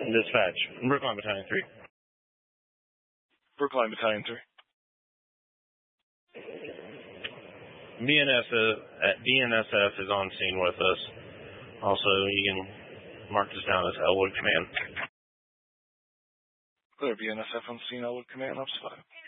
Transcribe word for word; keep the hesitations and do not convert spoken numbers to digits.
Dispatch, Brookline Battalion three. Brookline Battalion three. B N S F, at B N S F is on scene with us. Also, you can mark this down as Elwood Command. Clear, B N S F on scene, Elwood Command, up to five.